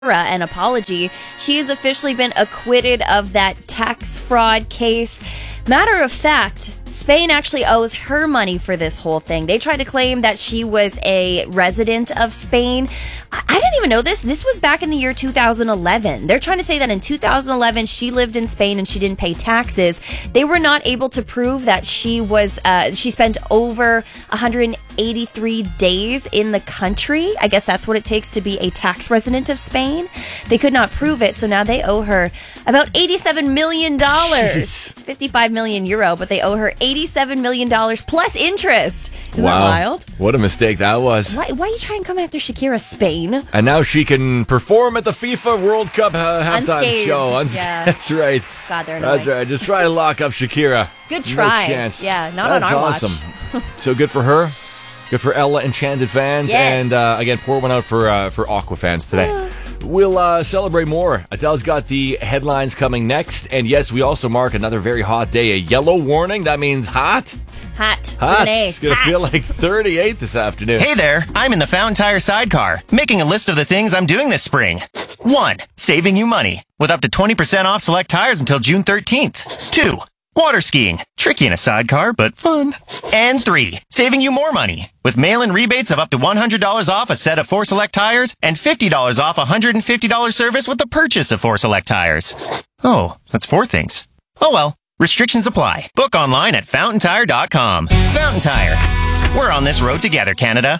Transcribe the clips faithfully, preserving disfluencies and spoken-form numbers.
an apology. She has officially been acquitted of that tax fraud case. Matter of fact, Spain actually owes her money for this whole thing. They tried to claim that she was a resident of Spain. I didn't even know this. This was back in the year two thousand eleven. They're trying to say that in two thousand eleven, she lived in Spain and she didn't pay taxes. They were not able to prove that she was, uh, she spent over one hundred eighty-three days in the country. I guess that's what it takes to be a tax resident of Spain. They could not prove it, so now they owe her about eighty-seven million dollars. It's fifty-five million euro, but they owe her eighty-seven million dollars plus interest. Isn't wow. that wild? What a mistake that was. Why, why are you trying to come after Shakira, Spain? And now she can perform at the FIFA World Cup uh, halftime Unscathed. show. Uns- Yeah. That's right. God, they're annoying. That's right. Just try to lock up Shakira. Good try. No chance. Yeah, not That's on our awesome. watch. So good for her. Good for Ella Enchanted fans. Yes. And uh, again, pour one out for uh, for Aqua fans today. We'll uh, celebrate more. Adele's got the headlines coming next. And yes, we also mark another very hot day. A yellow warning. That means hot. Hot. Hot. Renee. It's going to Hot. feel like thirty-eight this afternoon. Hey there, I'm in the Fountain Tire sidecar, making a list of the things I'm doing this spring. One, saving you money, with up to twenty percent off select tires until June thirteenth. Two, water skiing, tricky in a sidecar, but fun. And three, saving you more money, with mail-in rebates of up to one hundred dollars off a set of four select tires and fifty dollars off a one hundred fifty dollars service with the purchase of four select tires. Oh, that's four things. Oh well. Restrictions apply. Book online at fountain tire dot com. Fountain Tire. We're on this road together, Canada.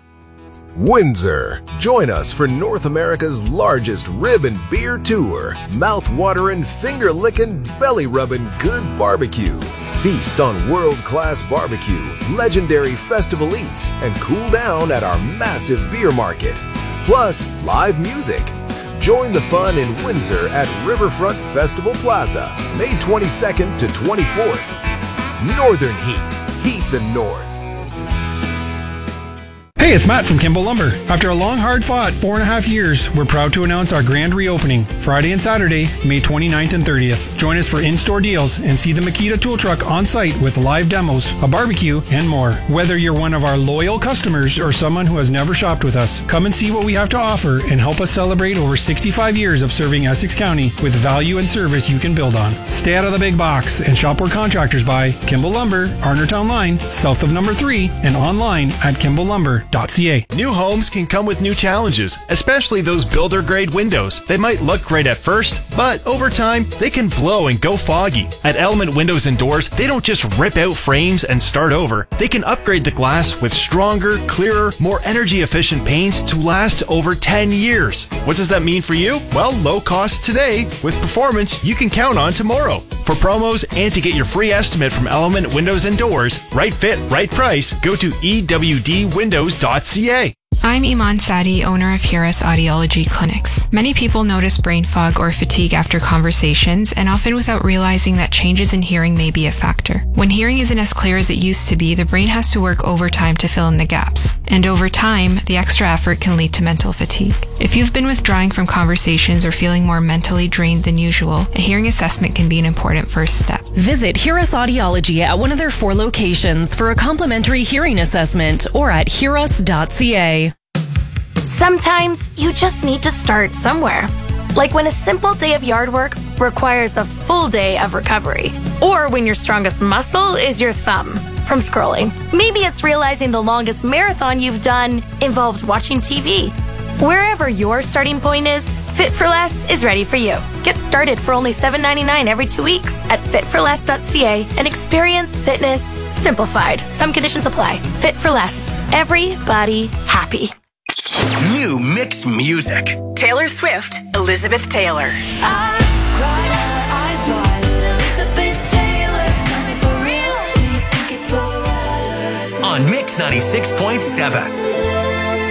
Windsor. Join us for North America's largest rib and beer tour. Mouth-watering, finger-licking, belly-rubbing good barbecue. Feast on world-class barbecue, legendary festival eats, and cool down at our massive beer market. Plus, live music. Join the fun in Windsor at Riverfront Festival Plaza, May twenty-second to twenty-fourth. Northern Heat. Heat the North. Hey, it's Matt from Kimball Lumber. After a long, hard-fought four and a half years, we're proud to announce our grand reopening, Friday and Saturday, May twenty-ninth and thirtieth. Join us for in-store deals and see the Makita tool truck on site with live demos, a barbecue, and more. Whether you're one of our loyal customers or someone who has never shopped with us, come and see what we have to offer and help us celebrate over sixty-five years of serving Essex County with value and service you can build on. Stay out of the big box and shop where contractors buy. Kimball Lumber, Arnertown Line, south of number three, and online at kimball lumber dot c a. New homes can come with new challenges, especially those builder-grade windows. They might look great at first, but over time, they can blow and go foggy. At Element Windows and Doors, they don't just rip out frames and start over. They can upgrade the glass with stronger, clearer, more energy-efficient paints to last over ten years. What does that mean for you? Well, low cost today with performance you can count on tomorrow. For promos and to get your free estimate from Element Windows and Doors, right fit, right price, go to e w d windows dot c a. I'm Iman Sadi, owner of Hiras Audiology Clinics. Many people notice brain fog or fatigue after conversations, and often without realizing that changes in hearing may be a factor. When hearing isn't as clear as it used to be, the brain has to work overtime to fill in the gaps. And over time, the extra effort can lead to mental fatigue. If you've been withdrawing from conversations or feeling more mentally drained than usual, a hearing assessment can be an important first step. Visit Hiras Audiology at one of their four locations for a complimentary hearing assessment or at hiras dot c a. Sometimes you just need to start somewhere. Like when a simple day of yard work requires a full day of recovery. Or when your strongest muscle is your thumb from scrolling. Maybe it's realizing the longest marathon you've done involved watching T V. Wherever your starting point is, Fit for Less is ready for you. Get started for only seven dollars and ninety-nine cents every two weeks at fit for less dot c a and experience fitness simplified. Some conditions apply. Fit for Less. Everybody happy. New mixed music. Taylor Swift, Elizabeth Taylor. I cried my eyes wide. Elizabeth Taylor, tell me for real, do you think it's forever? On Mix ninety-six point seven.